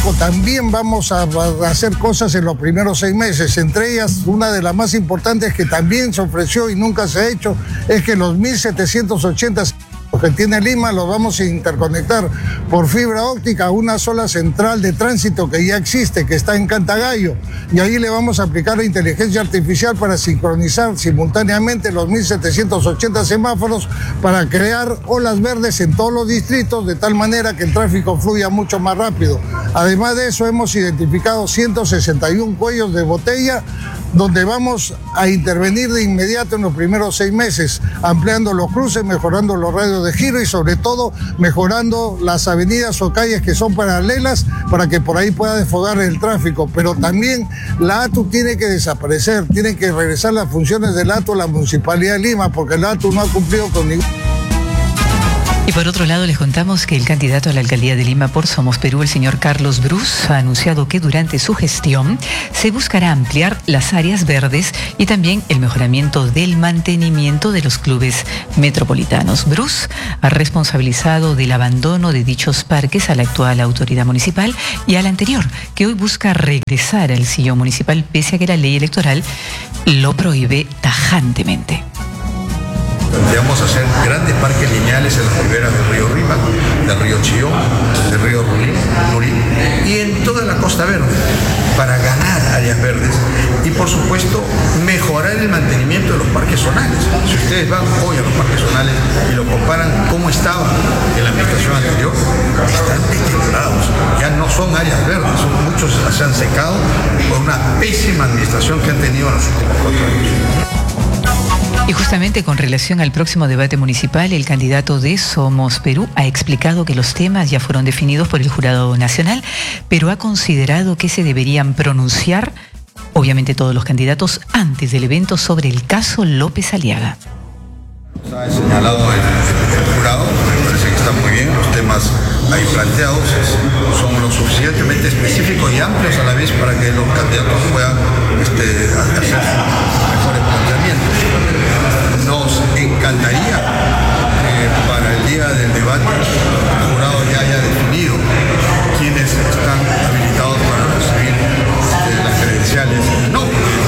tráfico también vamos a hacer cosas en los primeros 6 meses. Entre ellas, una de las más importantes que también se ofreció y nunca se ha hecho, es que los 1780 que tiene Lima los vamos a interconectar por fibra óptica a una sola central de tránsito que ya existe, que está en Cantagallo, y ahí le vamos a aplicar la inteligencia artificial para sincronizar simultáneamente los 1780 semáforos para crear olas verdes en todos los distritos, de tal manera que el tráfico fluya mucho más rápido. Además de eso, hemos identificado 161 cuellos de botella donde vamos a intervenir de inmediato en los primeros 6 meses, ampliando los cruces, mejorando los radios de giro y sobre todo mejorando las avenidas o calles que son paralelas para que por ahí pueda desfogar el tráfico. Pero también la ATU tiene que desaparecer, tienen que regresar las funciones del ATU a la Municipalidad de Lima, porque la ATU no ha cumplido con ningún... Y por otro lado, les contamos que el candidato a la alcaldía de Lima por Somos Perú, el señor Carlos Brus, ha anunciado que durante su gestión se buscará ampliar las áreas verdes y también el mejoramiento del mantenimiento de los clubes metropolitanos. Brus ha responsabilizado del abandono de dichos parques a la actual autoridad municipal y a la anterior, que hoy busca regresar al sillón municipal pese a que la ley electoral lo prohíbe tajantemente. Planteamos hacer grandes parques lineales en las riberas del río Rímac, del río Chillón, del río Lurí y en toda la Costa Verde para ganar áreas verdes y por supuesto mejorar el mantenimiento de los parques zonales. Si ustedes van hoy a los parques zonales y lo comparan cómo estaban en la administración anterior, están deteriorados, ya no son áreas verdes, muchos se han secado por una pésima administración que han tenido en los últimos 4 años. Y justamente con relación al próximo debate municipal, el candidato de Somos Perú ha explicado que los temas ya fueron definidos por el Jurado Nacional, pero ha considerado que se deberían pronunciar, obviamente todos los candidatos, antes del evento sobre el caso López Aliaga. Ha señalado el jurado, me parece que está muy bien, los temas ahí planteados son lo suficientemente específicos y amplios a la vez para que los candidatos puedan hacer mejores planteamientos. Nos encantaría que para el día del debate el jurado ya haya definido quiénes están habilitados para recibir las credenciales. No,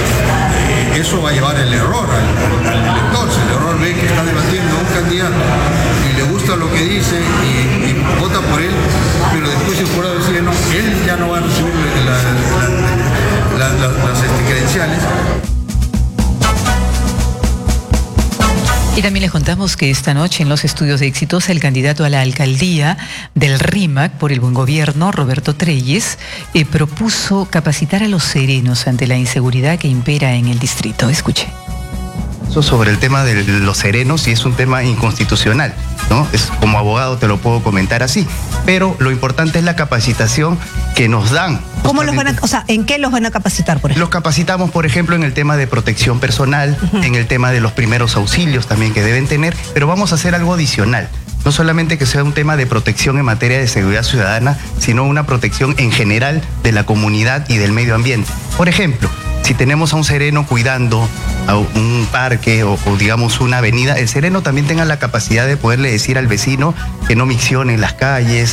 eso va a llevar el error al elector. Si el error ve que está debatiendo a un candidato y le gusta lo que dice y vota por él, pero después el jurado decide no, él ya no va a recibir las credenciales. Y también les contamos que esta noche en los estudios de Exitosa, el candidato a la alcaldía del RIMAC por el Buen Gobierno, Roberto Treyes, propuso capacitar a los serenos ante la inseguridad que impera en el distrito. Escuche. Sobre el tema de los serenos, y es un tema inconstitucional, ¿no? Como abogado te lo puedo comentar así, pero lo importante es la capacitación que nos dan. ¿Cómo los van a, en qué los van a capacitar, por ejemplo? Los capacitamos, por ejemplo, en el tema de protección personal, en el tema de los primeros auxilios también que deben tener, pero vamos a hacer algo adicional. No solamente que sea un tema de protección en materia de seguridad ciudadana, sino una protección en general de la comunidad y del medio ambiente. Por ejemplo, si tenemos a un sereno cuidando a un parque o digamos una avenida, el sereno también tenga la capacidad de poderle decir al vecino que no miccione en las calles.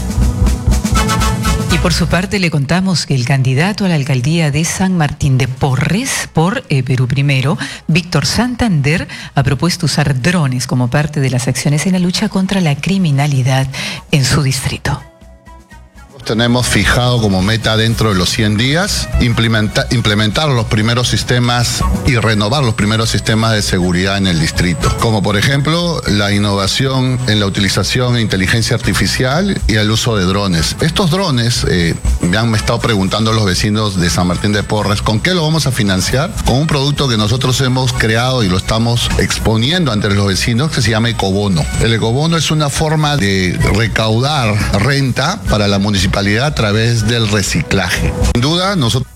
Y por su parte le contamos que el candidato a la alcaldía de San Martín de Porres por Perú Primero, Víctor Santander, ha propuesto usar drones como parte de las acciones en la lucha contra la criminalidad en su distrito. Tenemos fijado como meta dentro de los 100 días implementar los primeros sistemas y renovar los primeros sistemas de seguridad en el distrito, como por ejemplo la innovación en la utilización de inteligencia artificial y el uso de drones. Estos drones, me han estado preguntando los vecinos de San Martín de Porres, ¿con qué lo vamos a financiar? Con un producto que nosotros hemos creado y lo estamos exponiendo ante los vecinos que se llama ecobono. El ecobono es una forma de recaudar renta para la municipalidad a través del reciclaje. Sin duda, nosotros...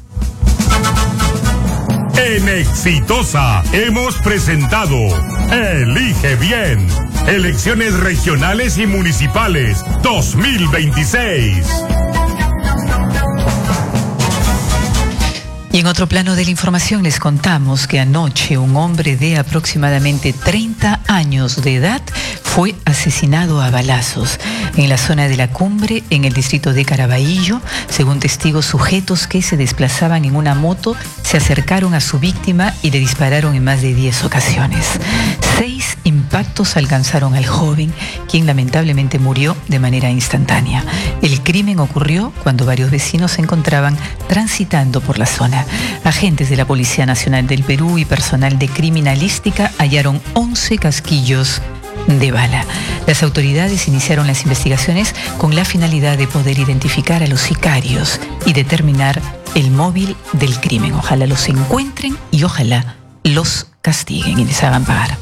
En Exitosa hemos presentado Elige Bien, elecciones regionales y municipales 2026. Y en En otro plano de la información les contamos que anoche un hombre de aproximadamente 30 años de edad fue asesinado a balazos en la zona de La Cumbre, en el distrito de Caraballo. Según testigos, sujetos que se desplazaban en una moto se acercaron a su víctima y le dispararon en más de 10 ocasiones. 6 impactos alcanzaron al joven, quien lamentablemente murió de manera instantánea. El crimen ocurrió cuando varios vecinos se encontraban transitando por la zona. Agentes de la Policía Nacional del Perú y personal de criminalística hallaron 11 casquillos de bala. Las autoridades iniciaron las investigaciones con la finalidad de poder identificar a los sicarios y determinar el móvil del crimen. Ojalá los encuentren y ojalá los castiguen y les hagan pagar.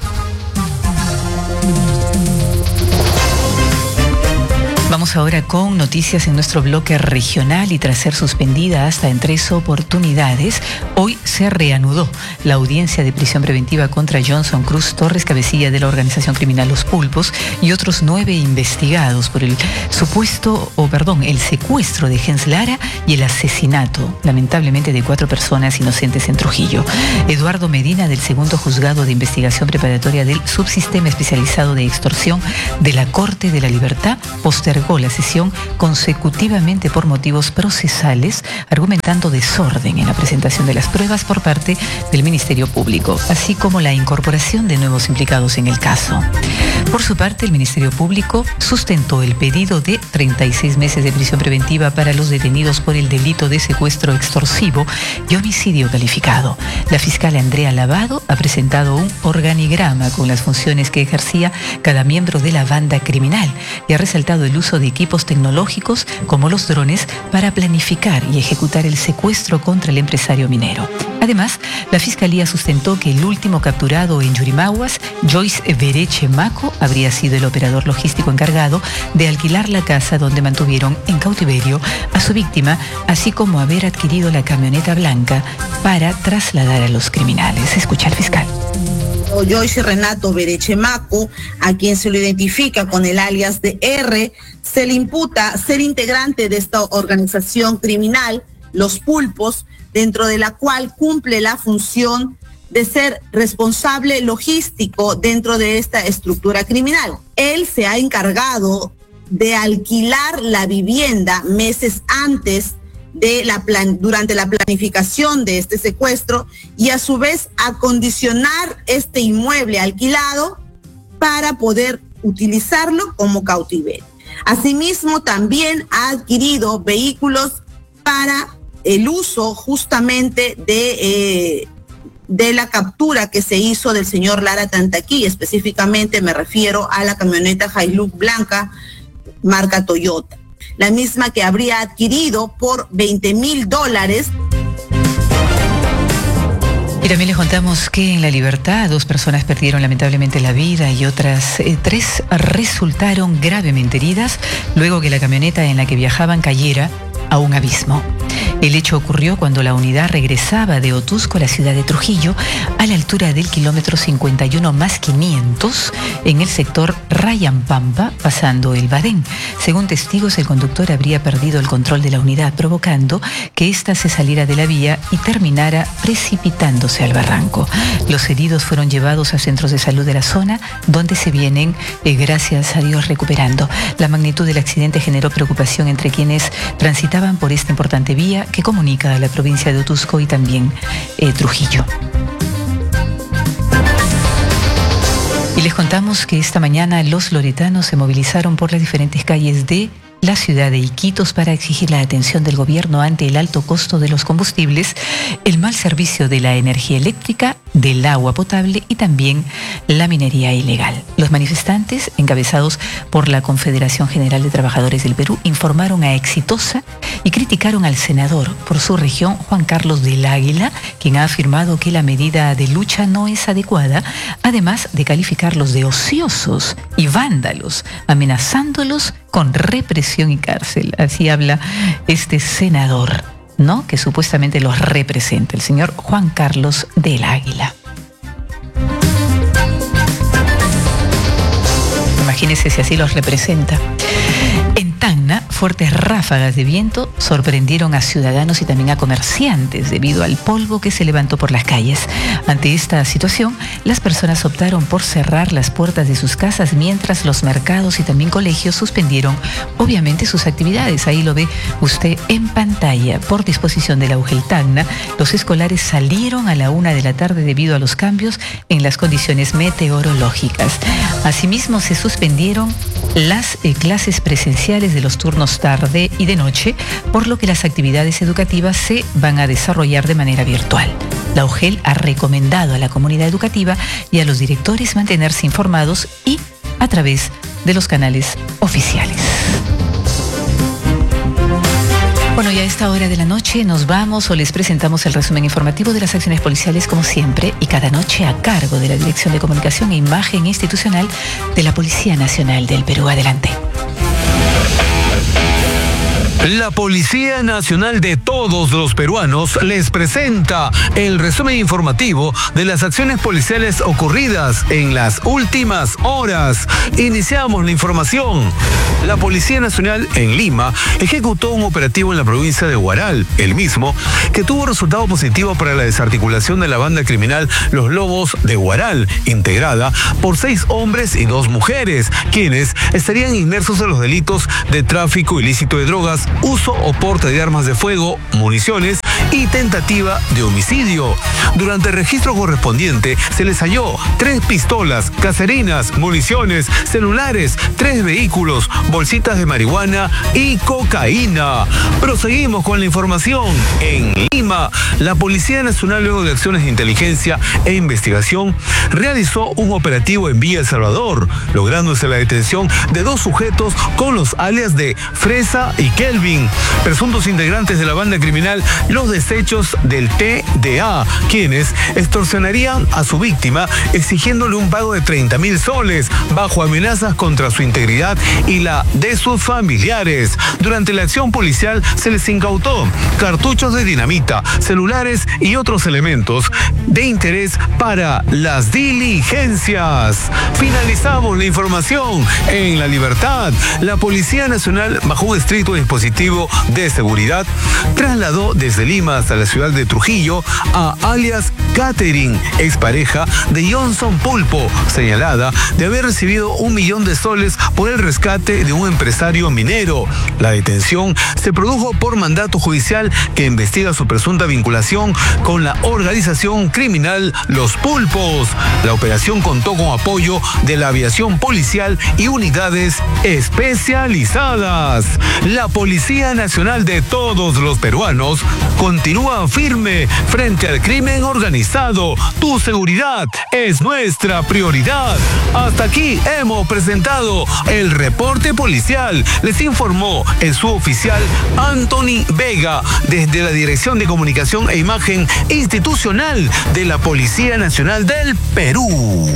Vamos ahora con noticias en nuestro bloque regional y tras ser suspendida hasta en 3 oportunidades, hoy se reanudó la audiencia de prisión preventiva contra Johnson Cruz Torres, cabecilla de la organización criminal Los Pulpos, y otros 9 investigados por el secuestro de Jens Lara y el asesinato, lamentablemente, de 4 personas inocentes en Trujillo. Eduardo Medina, del segundo juzgado de investigación preparatoria del subsistema especializado de extorsión de la Corte de la Libertad, postergó la sesión consecutivamente por motivos procesales, argumentando desorden en la presentación de las pruebas por parte del Ministerio Público, así como la incorporación de nuevos implicados en el caso. Por su parte, el Ministerio Público sustentó el pedido de 36 meses de prisión preventiva para los detenidos por el delito de secuestro extorsivo y homicidio calificado. La fiscal Andrea Lavado ha presentado un organigrama con las funciones que ejercía cada miembro de la banda criminal y ha resaltado el uso de equipos tecnológicos como los drones para planificar y ejecutar el secuestro contra el empresario minero. Además, la Fiscalía sustentó que el último capturado en Yurimaguas, Joyce Bereche Maco, habría sido el operador logístico encargado de alquilar la casa donde mantuvieron en cautiverio a su víctima, así como haber adquirido la camioneta blanca para trasladar a los criminales. Escucha al fiscal. Joyce Renato Berechemaco, a quien se lo identifica con el alias de R, se le imputa ser integrante de esta organización criminal, Los Pulpos, dentro de la cual cumple la función de ser responsable logístico dentro de esta estructura criminal. Él se ha encargado de alquilar la vivienda meses antes durante la planificación de este secuestro y a su vez acondicionar este inmueble alquilado para poder utilizarlo como cautiverio. Asimismo, también ha adquirido vehículos para el uso justamente de la captura que se hizo del señor Lara Tantaquí. Específicamente me refiero a la camioneta Hilux blanca marca Toyota, la misma que habría adquirido por $20,000. Y también les contamos que en La Libertad 2 personas perdieron lamentablemente la vida y otras 3 resultaron gravemente heridas luego que la camioneta en la que viajaban cayera a un abismo. El hecho ocurrió cuando la unidad regresaba de Otusco a la ciudad de Trujillo, a la altura del kilómetro 51+500, en el sector Rayampampa, pasando el Badén. Según testigos, el conductor habría perdido el control de la unidad, provocando que ésta se saliera de la vía y terminara precipitándose al barranco. Los heridos fueron llevados a centros de salud de la zona, donde se vienen, gracias a Dios, recuperando. La magnitud del accidente generó preocupación entre quienes transitaban por esta importante vía que comunica a la provincia de Otusco y también Trujillo. Y les contamos que esta mañana los loretanos se movilizaron por las diferentes calles de la ciudad de Iquitos para exigir la atención del gobierno ante el alto costo de los combustibles, el mal servicio de la energía eléctrica, del agua potable y también la minería ilegal. Los manifestantes, encabezados por la Confederación General de Trabajadores del Perú, informaron a Exitosa y criticaron al senador por su región, Juan Carlos del Águila, quien ha afirmado que la medida de lucha no es adecuada, además de calificarlos de ociosos y vándalos, amenazándolos con represión y cárcel. Así habla este senador, ¿no?, que supuestamente los representa, el señor Juan Carlos del Águila. Imagínense si así los representa. En Tacna fuertes ráfagas de viento sorprendieron a ciudadanos y también a comerciantes debido al polvo que se levantó por las calles. Ante esta situación, las personas optaron por cerrar las puertas de sus casas mientras los mercados y también colegios suspendieron obviamente sus actividades. Ahí lo ve usted en pantalla. Por disposición de la UGEL Tacna, los escolares salieron a la 1 de la tarde debido a los cambios en las condiciones meteorológicas. Asimismo, se suspendieron las clases presenciales de los turnos tarde y de noche, por lo que las actividades educativas se van a desarrollar de manera virtual. La UGEL ha recomendado a la comunidad educativa y a los directores mantenerse informados y a través de los canales oficiales. Bueno, ya a esta hora de la noche nos vamos o les presentamos el resumen informativo de las acciones policiales como siempre y cada noche a cargo de la Dirección de Comunicación e Imagen Institucional de la Policía Nacional del Perú. Adelante. La Policía Nacional de todos los peruanos les presenta el resumen informativo de las acciones policiales ocurridas en las últimas horas. Iniciamos la información. La Policía Nacional en Lima ejecutó un operativo en la provincia de Huaral, el mismo que tuvo resultado positivo para la desarticulación de la banda criminal Los Lobos de Huaral, integrada por 6 hombres y 2 mujeres, quienes estarían inmersos en los delitos de tráfico ilícito de drogas, uso o porte de armas de fuego, municiones y tentativa de homicidio. Durante el registro correspondiente se les halló 3 pistolas, caserinas, municiones, celulares, 3 vehículos, bolsitas de marihuana y cocaína. Proseguimos con la información. En Lima, la Policía Nacional, luego de acciones de inteligencia e investigación, realizó un operativo en Villa El Salvador, lográndose la detención de 2 sujetos con los alias de Fresa y Kelvin, presuntos integrantes de la banda criminal Los Desechos del TDA, quienes extorsionarían a su víctima exigiéndole un pago de 30.000 soles bajo amenazas contra su integridad y la de sus familiares. Durante la acción policial se les incautó cartuchos de dinamita, celulares y otros elementos de interés para las diligencias. Finalizamos la información. En La Libertad, la Policía Nacional, bajo un estricto dispositivo de seguridad, trasladó desde Lima hasta la ciudad de Trujillo a alias Catherine, expareja de Johnson Pulpo, señalada de haber recibido 1 millón de soles por el rescate de un empresario minero. La detención se produjo por mandato judicial que investiga su presunta vinculación con la organización criminal Los Pulpos. La operación contó con apoyo de la aviación policial y unidades especializadas. La Policía Nacional de todos los peruanos continúa firme frente al crimen organizado. Tu seguridad es nuestra prioridad. Hasta aquí hemos presentado el reporte policial. Les informó el suboficial Anthony Vega desde la Dirección de Comunicación e Imagen Institucional de la Policía Nacional del Perú.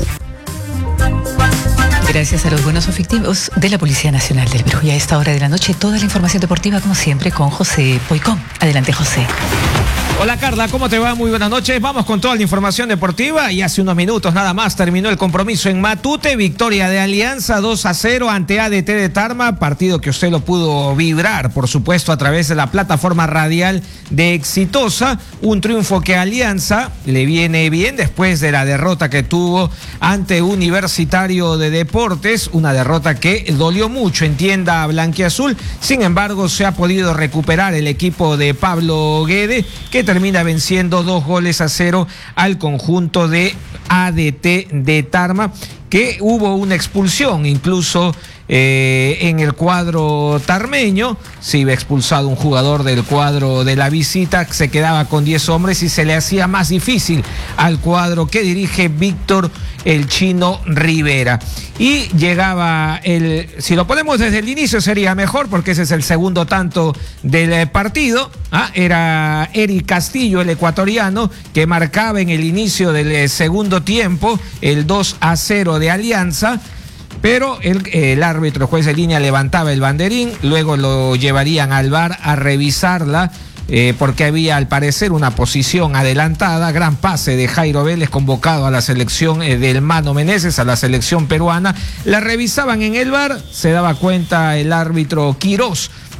Gracias a los buenos efectivos de la Policía Nacional del Perú. Y a esta hora de la noche, toda la información deportiva, como siempre, con José Poicón. Adelante, José. Hola Carla, ¿cómo te va? Muy buenas noches. Vamos con toda la información deportiva y hace unos minutos nada más terminó el compromiso en Matute, victoria de Alianza 2-0 ante ADT de Tarma, partido que usted lo pudo vibrar, por supuesto, a través de la plataforma radial de Exitosa, un triunfo que a Alianza le viene bien después de la derrota que tuvo ante Universitario de Deportes, una derrota que dolió mucho en tienda blanquiazul. Sin embargo, se ha podido recuperar el equipo de Pablo Guede, que termina venciendo 2-0 al conjunto de ADT de Tarma, que hubo una expulsión incluso en el cuadro tarmeño. Se iba expulsado un jugador del cuadro de la visita, se quedaba con 10 hombres y se le hacía más difícil al cuadro que dirige Víctor el Chino Rivera. Y llegaba si lo ponemos desde el inicio sería mejor, porque ese es el segundo tanto del partido. Era Eric Castillo, el ecuatoriano, que marcaba en el inicio del segundo tiempo el 2-0 de Alianza. Pero el árbitro, juez de línea, levantaba el banderín, luego lo llevarían al VAR a revisarla, porque había al parecer una posición adelantada. Gran pase de Jairo Vélez, convocado a la selección del Mano Meneses, a la selección peruana. La revisaban en el VAR, se daba cuenta el árbitro Quirós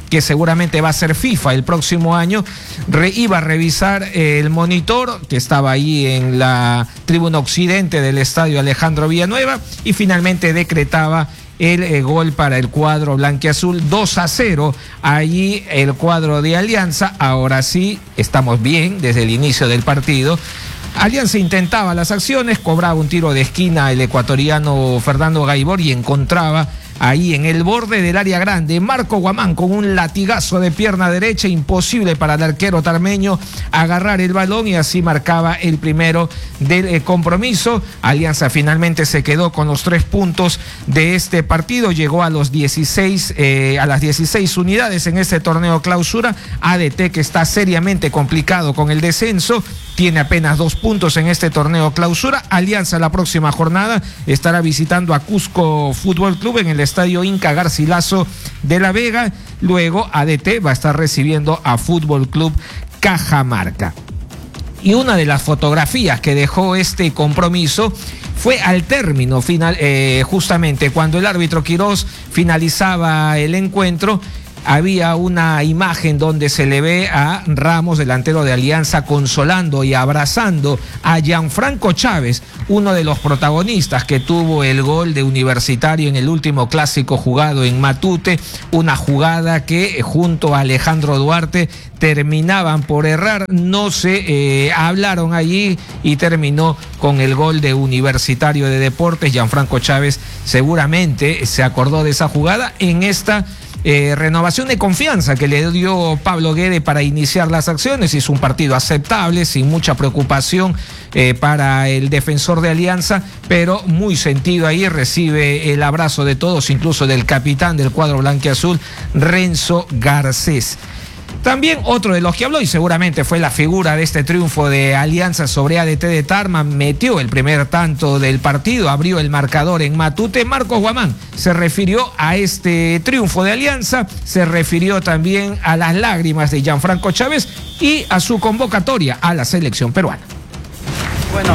que seguramente va a ser FIFA el próximo año, iba a revisar el monitor que estaba ahí en la tribuna occidente del estadio Alejandro Villanueva y finalmente decretaba el gol para el cuadro blanquiazul, 2-0. Allí el cuadro de Alianza. Ahora sí, estamos bien desde el inicio del partido. Alianza intentaba las acciones, cobraba un tiro de esquina el ecuatoriano Fernando Gaibor y encontraba ahí en el borde del área grande Marco Guamán con un latigazo de pierna derecha, imposible para el arquero tarmeño agarrar el balón y así marcaba el primero del compromiso. Alianza finalmente se quedó con los 3 puntos de este partido, llegó a las 16 unidades en este torneo clausura. ADT, que está seriamente complicado con el descenso, tiene apenas 2 puntos en este torneo clausura. Alianza la próxima jornada estará visitando a Cusco Fútbol Club en el estadio Inca Garcilaso de La Vega. Luego ADT va a estar recibiendo a Fútbol Club Cajamarca. Y una de las fotografías que dejó este compromiso fue al término final, justamente cuando el árbitro Quirós finalizaba el encuentro. Había una imagen donde se le ve a Ramos, delantero de Alianza, consolando y abrazando a Gianfranco Chávez, uno de los protagonistas que tuvo el gol de Universitario en el último clásico jugado en Matute, una jugada que junto a Alejandro Duarte terminaban por errar, no se hablaron allí y terminó con el gol de Universitario de Deportes. Gianfranco Chávez seguramente se acordó de esa jugada en esta renovación de confianza que le dio Pablo Guede para iniciar las acciones. Hizo un partido aceptable, sin mucha preocupación para el defensor de Alianza, pero muy sentido ahí. Recibe el abrazo de todos, incluso del capitán del cuadro blanquiazul, Renzo Garcés. También otro de los que habló y seguramente fue la figura de este triunfo de Alianza sobre ADT de Tarma, metió el primer tanto del partido, abrió el marcador en Matute. Marcos Guamán se refirió a este triunfo de Alianza, se refirió también a las lágrimas de Gianfranco Chávez y a su convocatoria a la selección peruana. Bueno,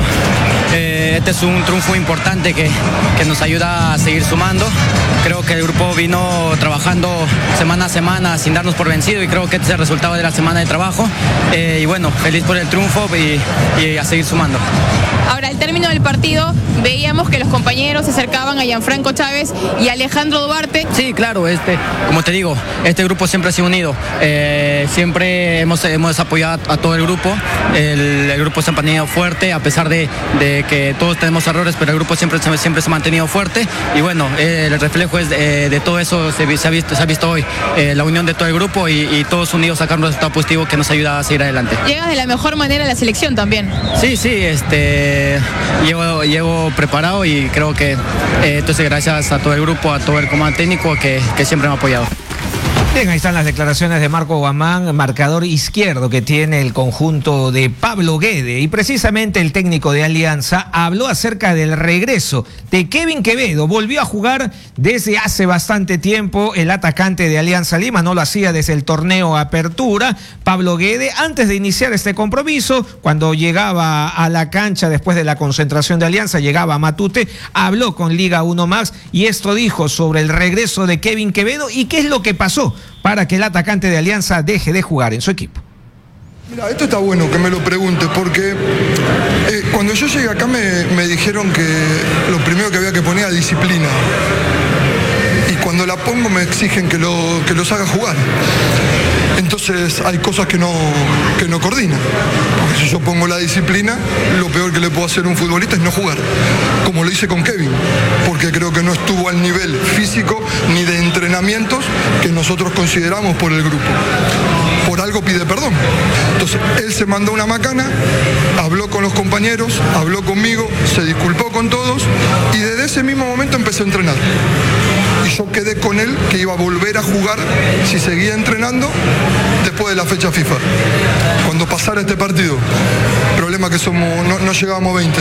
este es un triunfo importante que nos ayuda a seguir sumando. Creo que el grupo vino trabajando semana a semana sin darnos por vencido y creo que este es el resultado de la semana de trabajo. Y bueno, feliz por el triunfo y a seguir sumando. Ahora, al término del partido, veíamos que los compañeros se acercaban a Gianfranco Chávez y Alejandro Duarte. Sí, claro, como te digo, este grupo siempre ha sido unido. Siempre hemos apoyado a todo el grupo. El grupo se ha mantenido fuerte, a pesar de que todos tenemos errores, pero el grupo siempre se ha mantenido fuerte. Y bueno, el reflejo es de todo eso se ha visto hoy. La unión de todo el grupo y todos unidos sacar un resultado positivo que nos ayuda a seguir adelante. Llegas de la mejor manera a la selección también. Sí, llego preparado y creo que entonces gracias a todo el grupo, a todo el comando técnico que siempre me ha apoyado. Bien, ahí están las declaraciones de Marco Guamán, marcador izquierdo que tiene el conjunto de Pablo Guede. Y precisamente el técnico de Alianza habló acerca del regreso de Kevin Quevedo. Volvió a jugar desde hace bastante tiempo el atacante de Alianza Lima, no lo hacía desde el torneo Apertura. Pablo Guede, antes de iniciar este compromiso, cuando llegaba a la cancha después de la concentración de Alianza, llegaba a Matute, habló con Liga 1 Más y esto dijo sobre el regreso de Kevin Quevedo y qué es lo que pasó para que el atacante de Alianza deje de jugar en su equipo. Mira, esto está bueno que me lo preguntes porque cuando yo llegué acá me dijeron que lo primero que había que poner era disciplina. Y cuando la pongo me exigen que los haga jugar. Entonces hay cosas que no coordinan. Porque si yo pongo la disciplina, lo peor que le puedo hacer a un futbolista es no jugar. Como lo hice con Kevin. Porque creo que no estuvo al nivel físico ni de entrenamientos que nosotros consideramos por el grupo. Por algo pide perdón. Entonces él se mandó una macana, habló con los compañeros, habló conmigo, se disculpó con todos y desde ese mismo momento empecé a entrenar. Y yo quedé con él que iba a volver a jugar si seguía entrenando después de la fecha FIFA. Cuando pasara este partido. Problema que no llegábamos 20.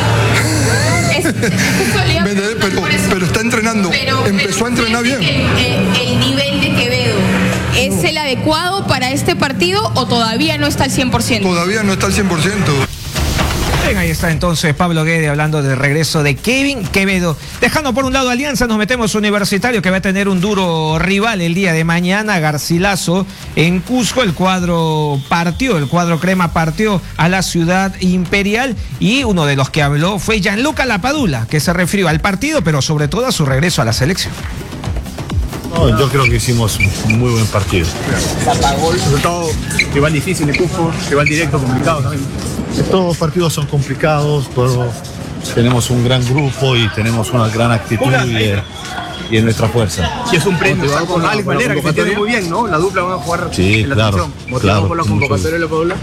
Pero está entrenando. Empezó a entrenar bien. El nivel de Quevedo, ¿es el adecuado para este partido o todavía no está al 100%? Todavía no está al 100%. Bien, ahí está entonces Pablo Guede hablando del regreso de Kevin Quevedo. Dejando por un lado Alianza, nos metemos Universitario, que va a tener un duro rival el día de mañana, Garcilaso, en Cusco. El cuadro crema partió a la Ciudad Imperial, y uno de los que habló fue Gianluca Lapadula, que se refirió al partido, pero sobre todo a su regreso a la selección. No, yo creo que hicimos un muy buen partido. Resultado rival difícil de Cusco, rival directo, complicado también. Todos los partidos son complicados, todos tenemos un gran grupo y tenemos una gran actitud y es nuestra fuerza. Y es un premio con Alex Valera, que se entiende muy bien, ¿no? La dupla van a jugar en la selección. ¿Motivado por la convocatoria de la Paula?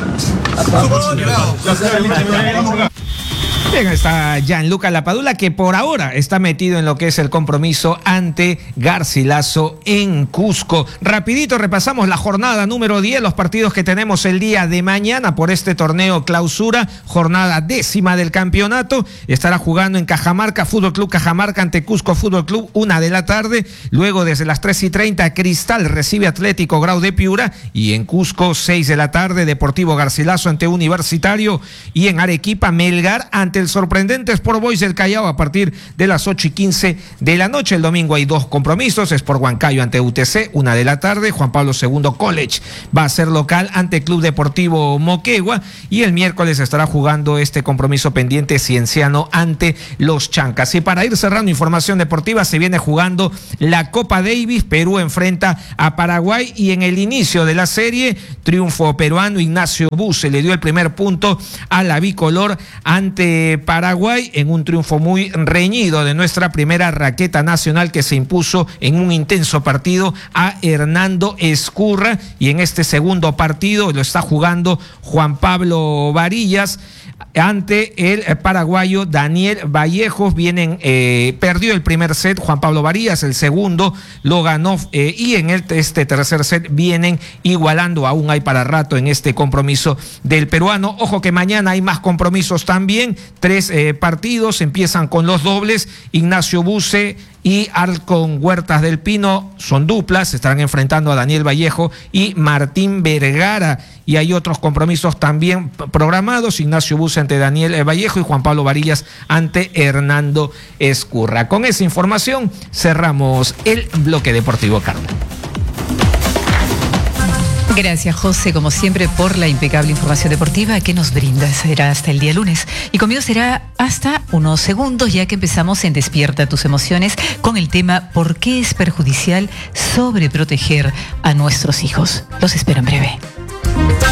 Bien, está Gianluca Lapadula, que por ahora está metido en lo que es el compromiso ante Garcilaso en Cusco. Rapidito repasamos la jornada número 10, los partidos que tenemos el día de mañana por este torneo clausura, jornada 10ª del campeonato. Estará jugando en Cajamarca, Fútbol Club Cajamarca ante Cusco Fútbol Club, 1 de la tarde. Luego desde las 3:30 Cristal recibe Atlético Grau de Piura, y en Cusco 6 de la tarde Deportivo Garcilaso ante Universitario, y en Arequipa Melgar ante el sorprendente Sport Boys del Callao a partir de las 8:15 de la noche. El domingo hay 2 compromisos: Sport Huancayo ante UTC, 1 de la tarde. Juan Pablo II College va a ser local ante Club Deportivo Moquegua, y el miércoles estará jugando este compromiso pendiente Cienciano ante los Chancas. Y para ir cerrando información deportiva, se viene jugando la Copa Davis. Perú enfrenta a Paraguay, y en el inicio de la serie, triunfo peruano. Ignacio Buse le dio el primer punto a la bicolor ante Paraguay en un triunfo muy reñido de nuestra primera raqueta nacional, que se impuso en un intenso partido a Hernando Ezcurra, y en este segundo partido lo está jugando Juan Pablo Varillas ante el paraguayo Daniel Vallejos. Perdió el primer set Juan Pablo Varillas, el segundo lo ganó, y en este tercer set vienen igualando. Aún hay para rato en este compromiso del peruano. Ojo que mañana hay más compromisos también, 3 partidos, empiezan con los dobles. Ignacio Buse y Alcon Huertas del Pino son duplas, se estarán enfrentando a Daniel Vallejo y Martín Vergara, y hay otros compromisos también programados: Ignacio Buse ante Daniel Vallejo y Juan Pablo Varillas ante Hernando Ezcurra. Con esa información cerramos el bloque deportivo, Carla. Gracias, José, como siempre, por la impecable información deportiva que nos brindas. Será hasta el día lunes. Y conmigo será hasta unos segundos, ya que empezamos en Despierta tus emociones con el tema ¿por qué es perjudicial sobreproteger a nuestros hijos? Los espero en breve.